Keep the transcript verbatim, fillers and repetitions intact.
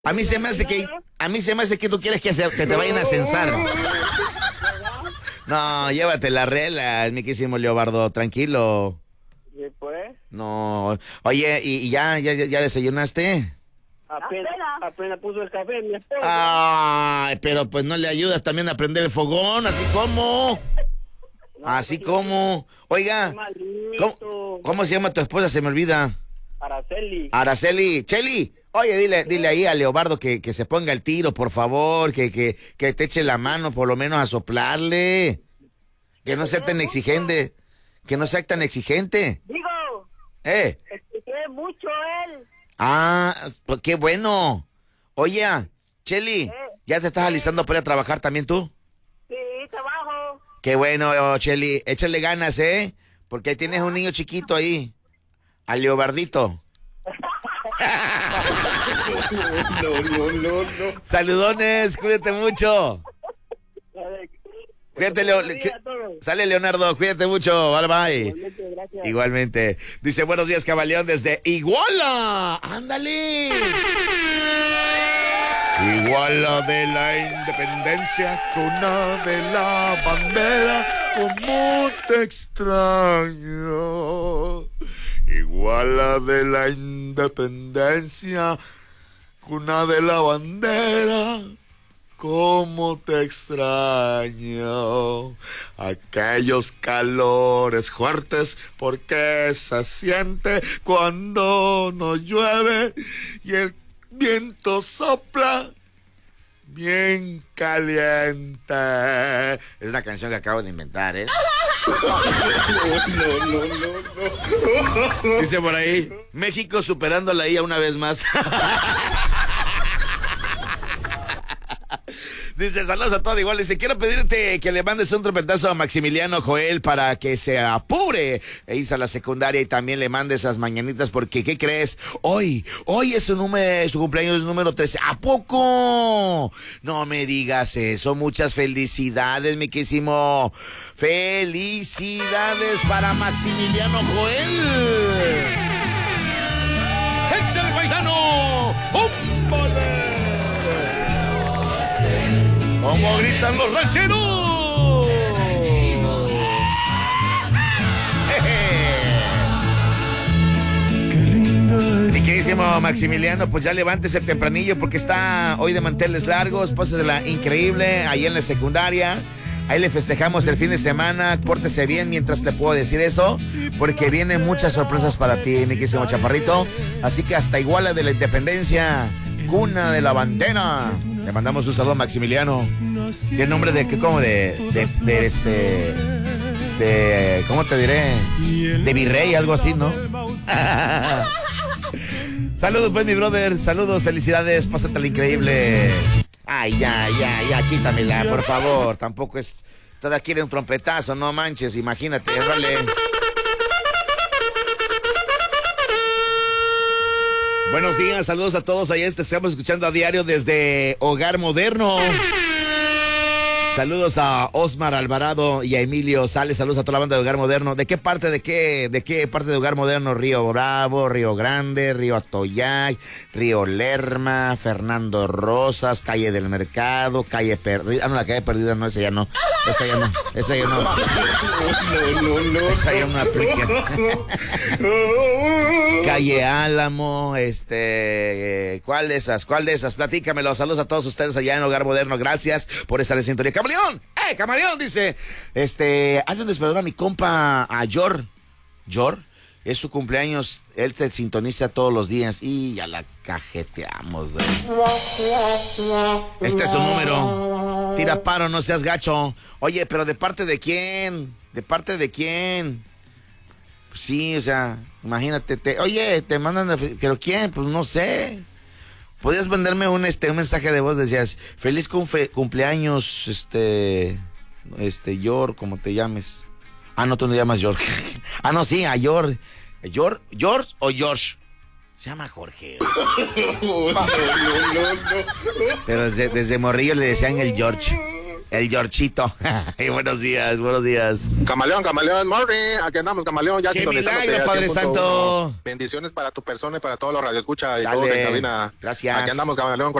A mí se me hace que, a mí se me hace que tú quieres que, se, que te vayan a censar. No, llévate la regla, mi querísimo Leobardo, tranquilo. Después. No, oye, ¿y, y ya, ya, ya desayunaste? Apenas, apenas puso el café, mi esposa. Ay, pero pues no le ayudas también a prender el fogón, así como. Así como. Oiga, ¿cómo, ¿cómo se llama tu esposa? Se me olvida. Araceli. Araceli. Cheli, oye, dile, dile ahí a Leobardo que, que se ponga el tiro, por favor, que, que, que te eche la mano por lo menos a soplarle. Que no sea tan exigente. Que no sea tan exigente. Digo, Eh. expliqué mucho él. Ah, pues qué bueno. Oye, Cheli, Eh. ¿ya te estás alistando para ir a trabajar también tú? Sí, trabajo. Qué bueno, oh, Cheli, échale ganas, ¿eh? Porque tienes un niño chiquito ahí, a Leobardito. No, no, no, no. Saludones, cuídate mucho. Cuídate, Leo. Sale Leonardo, cuídate mucho, bye bye. Igualmente, gracias. Igualmente. Dice, buenos días, Cabaleón, desde Iguala. ¡Ándale! Iguala de la independencia, cuna de la bandera, cómo te extraño. Iguala de la independencia, cuna de la bandera, cómo te extraño. Aquellos calores fuertes, porque se siente cuando no llueve y el viento sopla bien caliente. Es una canción que acabo de inventar, ¿eh? No, no, no, no. Dice por ahí, México superando la I A una vez más. Dice, saludos a todos igual. Dice, quiero pedirte que le mandes un trompetazo a Maximiliano Joel para que se apure e irse a la secundaria y también le mandes esas mañanitas porque, ¿qué crees? Hoy, hoy es su número, su cumpleaños número trece. ¿A poco? No me digas eso. Muchas felicidades, mi querísimo. Felicidades para Maximiliano Joel. ¡Échale, paisano! ¡Ómpale! ¡Cómo gritan los rancheros! Mi queridísimo Maximiliano, pues ya levántese tempranillo porque está hoy de manteles largos, pásesela increíble, ahí en la secundaria. Ahí le festejamos el fin de semana, pórtese bien mientras te puedo decir eso, porque vienen muchas sorpresas para ti, mi queridísimo chaparrito. Así que hasta Iguala de la Independencia, cuna de la bandera. Le mandamos un saludo a Maximiliano. ¿Qué nombre de qué? ¿Cómo de, de, de este, de, cómo te diré? De virrey, algo así, ¿no? Saludos, pues, mi brother. Saludos, felicidades, pásatela increíble. Ay, ya, ya, ya, quítamela, por favor. Tampoco es, toda quiere un trompetazo, no manches, imagínate, vale. Buenos días, saludos a todos. Allá te estamos escuchando a diario desde Hogar Moderno. Saludos a Osmar Alvarado y a Emilio Sales. Saludos a toda la banda de Hogar Moderno. ¿De qué parte, de qué, de qué parte de Hogar Moderno? Río Bravo, Río Grande, Río Atoyac, Río Lerma, Fernando Rosas, Calle del Mercado, Calle Perdida. Ah, no, la Calle Perdida no, esa ya no. Esa ya no, esa ya no. No, no, no. Esa ya no aplica. Calle Álamo, este, ¿cuál de esas? ¿Cuál de esas? Platícamelo. Saludos a todos ustedes allá en Hogar Moderno. Gracias por estar en sintonía. ¡Camaleón! ¡Eh, Camaleón! Dice, este, hazle un despedidor a mi compa, a Yor. Yor, es su cumpleaños. Él te sintoniza todos los días y ya la cajeteamos. ¿Eh? Este es su número. Tira paro, no seas gacho. Oye, pero ¿de parte de quién? ¿De parte de quién? Pues sí, o sea, imagínate, te, oye, te mandan, ¿pero quién? Pues no sé. Podías venderme un, este, un mensaje de voz, decías, feliz cumfe, cumpleaños, este, este, Yor, como te llames. Ah, no, tú no llamas George. Ah, no, sí, a Yor. ¿Yor? ¿George o George? Se llama Jorge. No, no, no, no. Pero desde, desde morrillo le decían el George. El Georgito. Buenos días, buenos días. Camaleón, camaleón, morning. Aquí andamos, camaleón. Ya ¡Qué sintonizándote milagro, al Padre cien punto uno. Santo! Bendiciones para tu persona y para todos los radioescuchas y Sale. todos en cabina. Gracias. Aquí andamos, camaleón.